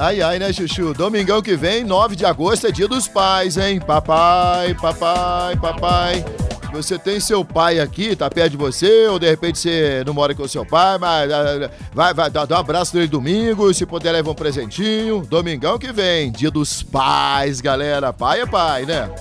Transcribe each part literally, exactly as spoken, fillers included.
Ai, ai, né, Chuchu? Domingão que vem, nove de agosto, é dia dos pais, hein? Papai, papai, papai. Você tem seu pai aqui, tá perto de você, ou de repente você não mora com o seu pai, mas vai, vai, dá, dá um abraço nele domingo, se puder levar um presentinho. Domingão que vem, dia dos pais, galera. Pai é pai, né?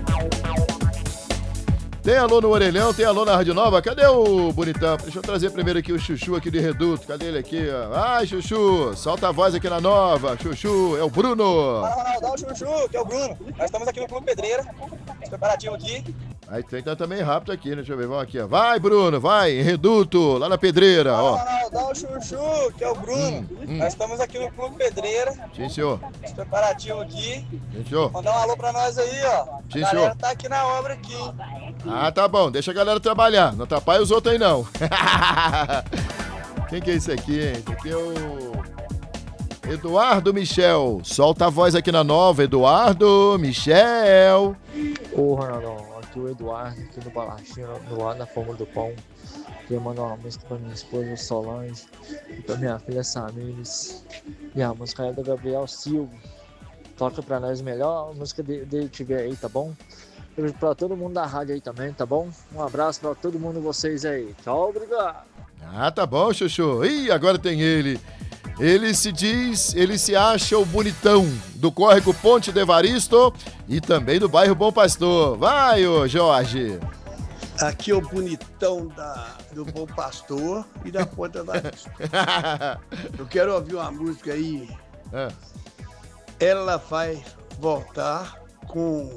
Tem alô no orelhão, tem alô na Rádio Nova. Cadê o bonitão? Deixa eu trazer primeiro aqui o Chuchu aqui de Reduto. Cadê ele aqui? Ai, Chuchu, solta a voz aqui na Nova. Chuchu, é o Bruno. Fala, Ronaldão, Chuchu, que é o Bruno. Nós estamos aqui no Clube Pedreira, preparativo aqui. Aí tem que estar também rápido aqui, né? Deixa eu ver, vamos aqui, ó. Vai, Bruno, vai, em Reduto, lá na Pedreira, ó. Fala, Ronaldão, Chuchu, que é o Bruno. Hum, hum. Nós estamos aqui no Clube Pedreira. Sim, senhor. Preparativo aqui. Sim, senhor. Mandar um alô pra nós aí, ó. Sim, a galera senhor. tá aqui na obra aqui. Ah, tá bom, deixa a galera trabalhar. Não atrapalha os outros aí, não. Quem que é esse aqui, hein? Esse aqui é o Eduardo Michel. Solta a voz aqui na Nova, Eduardo Michel. Ô, Ronaldão, aqui o Eduardo, aqui do Balachinho, do lado da Fórmula do Pão. Queria mandar uma música pra minha esposa Solange e pra minha filha Samires. E a música é do Gabriel Silva. Toca pra nós melhor a música dele de tiver aí, tá bom? Beijo pra todo mundo da rádio aí também, tá bom? Um abraço pra todo mundo vocês aí. Tchau, obrigado. Ah, tá bom, Chuchu. Ih, agora tem ele. Ele se diz, ele se acha o bonitão do córrego Ponte de Evaristo e também do bairro Bom Pastor. Vai, ô Jorge. Aqui é o bonitão da, do Bom Pastor e da Ponte de Evaristo. Eu quero ouvir uma música aí. É. Ela vai voltar com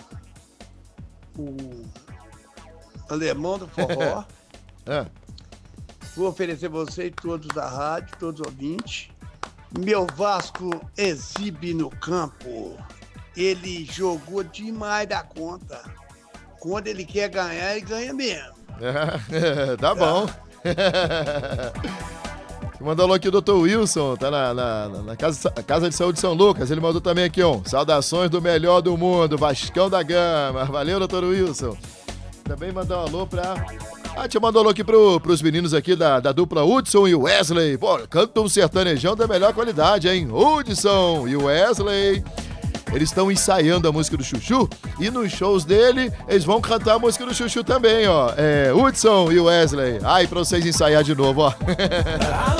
o Alemão do Forró. É. Vou oferecer a vocês, todos da rádio, todos os ouvintes. Meu Vasco exibe no campo. Ele jogou demais da conta. Quando ele quer ganhar, ele ganha mesmo. É, tá bom. Mandou alô aqui o doutor Wilson, tá na, na, na casa, casa de Saúde de São Lucas. Ele mandou também aqui, ó. Saudações do melhor do mundo, Vascão da Gama. Valeu, doutor Wilson. Também mandou um alô pra... Ah, te mandou alô aqui pro, pros meninos aqui da, da dupla Hudson e Wesley. Pô, cantam um sertanejão da melhor qualidade, hein? Hudson e Wesley. Eles estão ensaiando a música do Chuchu e nos shows dele eles vão cantar a música do Chuchu também, ó. É, Hudson e Wesley. Ai, pra vocês ensaiar de novo, ó.